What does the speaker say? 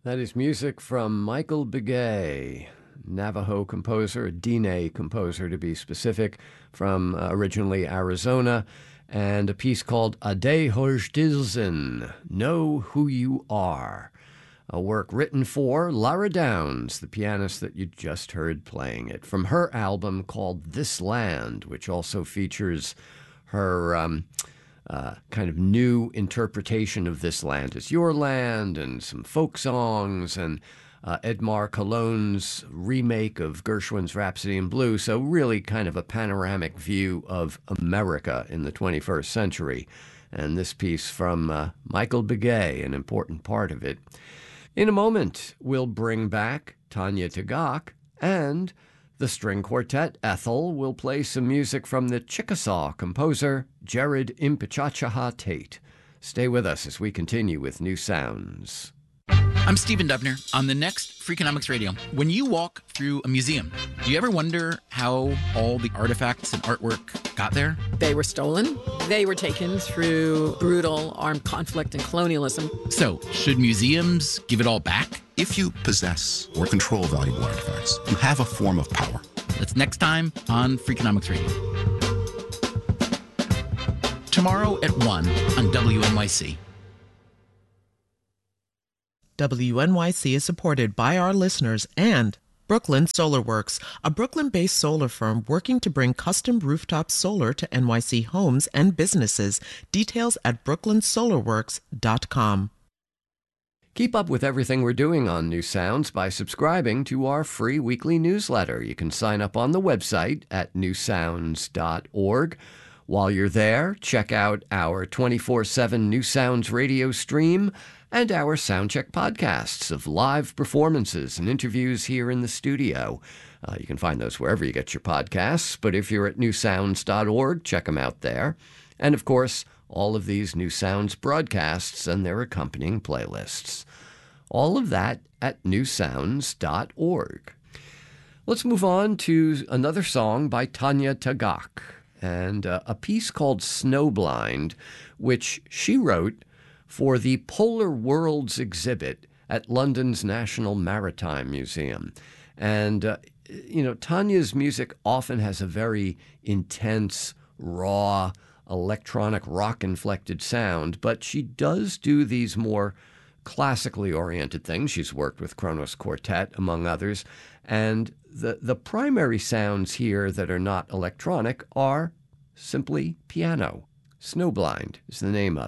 That is music from Michael Begay, Navajo composer, a Diné composer to be specific, from originally Arizona, and a piece called Ade Hojdilzen, Know Who You Are, a work written for Lara Downs, the pianist that you just heard playing it, from her album called This Land, which also features her kind of new interpretation of This Land Is Your Land, and some folk songs, and Edmar Colon's remake of Gershwin's Rhapsody in Blue. So really kind of a panoramic view of America in the 21st century. And this piece from Michael Begay, an important part of it. In a moment, we'll bring back Tanya Tagaq, and the string quartet Ethel will play some music from the Chickasaw composer Jared Impichachaha Tate. Stay with us as we continue with New Sounds. I'm Stephen Dubner. On the next Freakonomics Radio, when you walk through a museum, do you ever wonder how all the artifacts and artwork got there? They were stolen. They were taken through brutal armed conflict and colonialism. So, should museums give it all back? If you possess or control valuable artifacts, you have a form of power. That's next time on Freakonomics Radio. Tomorrow at 1 on WNYC. WNYC is supported by our listeners and Brooklyn Solar Works, a Brooklyn-based solar firm working to bring custom rooftop solar to NYC homes and businesses. Details at brooklynsolarworks.com. Keep up with everything we're doing on New Sounds by subscribing to our free weekly newsletter. You can sign up on the website at newsounds.org. While you're there, check out our 24/7 New Sounds radio stream and our Soundcheck podcasts of live performances and interviews here in the studio. You can find those wherever you get your podcasts, but if you're at newsounds.org, check them out there. And of course, all of these New Sounds broadcasts and their accompanying playlists. All of that at newsounds.org. Let's move on to another song by Tanya Tagaq, and a piece called Snowblind, which she wrote for the Polar Worlds exhibit at London's National Maritime Museum. And, Tanya's music often has a very intense, raw, electronic rock-inflected sound, but she does do these more classically oriented things. She's worked with Kronos Quartet, among others, and the primary sounds here that are not electronic are simply piano. Snowblind is the name of it.